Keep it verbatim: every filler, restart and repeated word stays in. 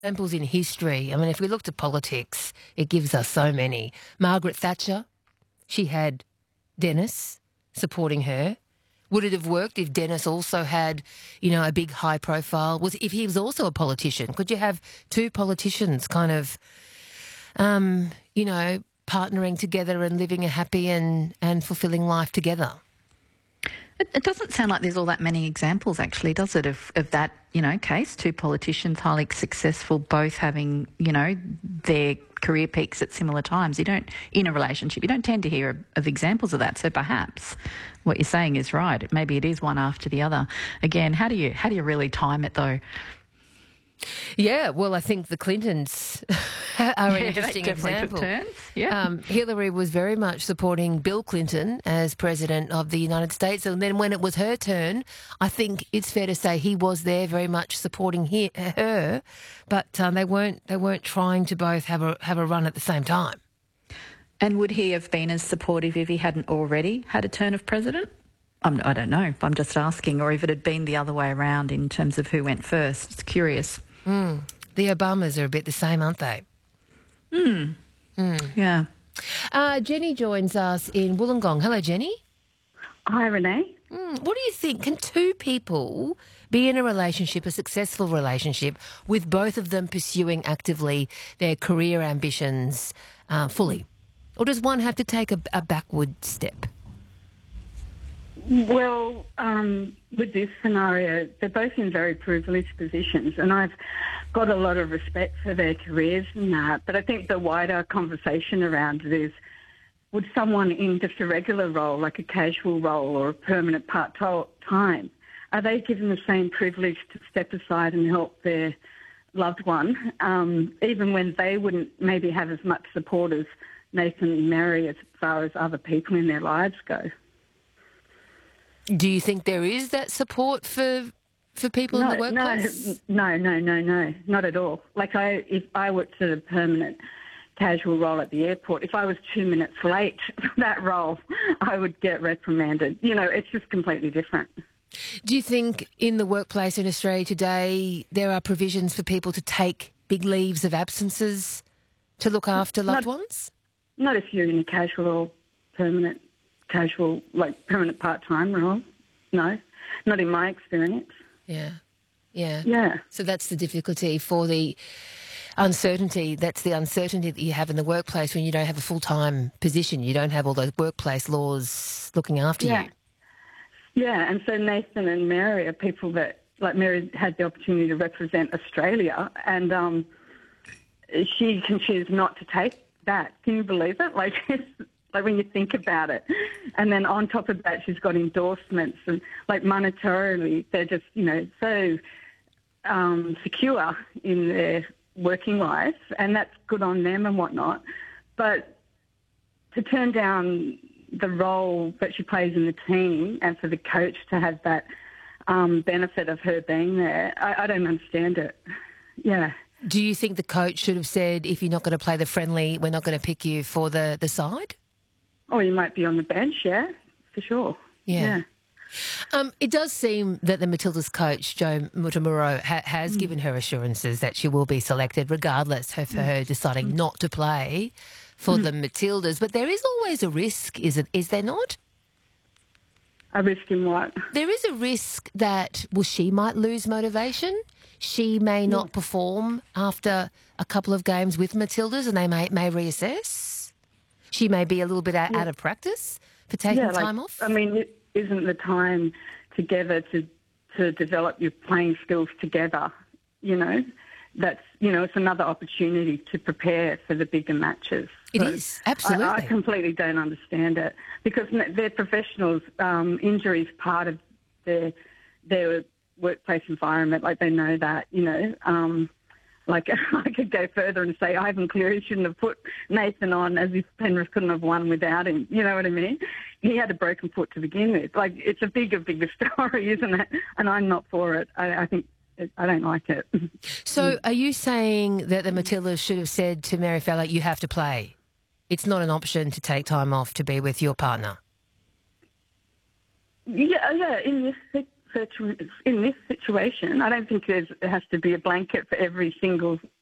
examples in history. I mean, if we look to politics, it gives us so many. Margaret Thatcher, she had Dennis supporting her. Would it have worked if Dennis also had, you know, a big high profile? Was if he was also a politician? Could you have two politicians kind of, um, you know, partnering together and living a happy and, and fulfilling life together? It, it doesn't sound like there's all that many examples, actually, does it, of, of that, you know, case? Two politicians, highly successful, both having, you know, their career peaks at similar times. You don't, in a relationship, you don't tend to hear of, of examples of that. So perhaps what you're saying is right. Maybe it is one after the other. Again, how do you how do you really time it though? Yeah, well, I think the Clintons are an Yeah, interesting they definitely example. took turns. Yeah. Um, Hillary was very much supporting Bill Clinton as president of the United States, and then when it was her turn, I think it's fair to say he was there very much supporting he, her, but um, they weren't they weren't trying to both have a have a run at the same time. And would he have been as supportive if he hadn't already had a turn of president? I'm, I don't know. I'm just asking, or if it had been the other way around in terms of who went first. It's curious. Mm. The Obamas are a bit the same, aren't they? Mm. Mm. Yeah. Uh, Jenny joins us in Wollongong. Hello, Jenny. Hi, Renee. Mm. What do you think? Can two people be in a relationship, a successful relationship, with both of them pursuing actively their career ambitions uh, fully? Or does one have to take a, a backward step? Well, um, with this scenario, they're both in very privileged positions, and I've got a lot of respect for their careers and that. But I think the wider conversation around it is, would someone in just a regular role, like a casual role or a permanent part-time, are they given the same privilege to step aside and help their loved one, um, even when they wouldn't maybe have as much support as Nathan and Mary as far as other people in their lives go? Do you think there is that support for for people no, in the workplace? No, no, no, no, no, not at all. Like I, if I worked at a permanent casual role at the airport, if I was two minutes late for that role, I would get reprimanded. You know, it's just completely different. Do you think in the workplace in Australia today there are provisions for people to take big leaves of absences to look after loved Not, ones? Not if you're in a casual or permanent, casual, like permanent part-time role. No, not in my experience. Yeah, yeah. Yeah. So that's the difficulty for the uncertainty. That's the uncertainty that you have in the workplace when you don't have a full-time position. You don't have all those workplace laws looking after yeah. you. Yeah, and so Nathan and Mary are people that, like Mary had the opportunity to represent Australia, and um, she can choose not to take that. Can you believe it? Like, it's, like when you think about it. And then on top of that, she's got endorsements, and like monetarily, they're just, you know, so um, secure in their working life, and that's good on them and whatnot. But to turn down the role that she plays in the team and for the coach to have that um, benefit of her being there, I, I don't understand it. Yeah. Do you think the coach should have said, if you're not going to play the friendly, we're not going to pick you for the, the side? Oh, you might be on the bench, yeah, for sure. Yeah. yeah. Um, it does seem that the Matildas coach, Jo Mutamuro, ha- has mm. given her assurances that she will be selected regardless of her mm. deciding mm. not to play for mm. the Matildas. But there is always a risk, is it? Is there not? A risk in what? There is a risk that, well, she might lose motivation. She may not yeah. perform after a couple of games with Matildas, and they may, may reassess. She may be a little bit out, yeah. out of practice for taking yeah, time like, off. I mean, it isn't the time together to to develop your playing skills together, you know? That's, you know, it's another opportunity to prepare for the bigger matches. It so is, absolutely. I, I completely don't understand it because they're professionals. Um, injury is part of their their workplace environment. Like, they know that, you know. Um, like, I could go further and say Ivan Cleary shouldn't have put Nathan on, as if Penrith couldn't have won without him. You know what I mean? He had a broken foot to begin with. Like, it's a bigger, bigger story, isn't it? And I'm not for it. I, I think I don't like it. So are you saying that the Matildas should have said to Mary Fowler, you have to play? It's not an option to take time off to be with your partner? Yeah, yeah. In this in this situation, I don't think there's, there has to be a blanket for every single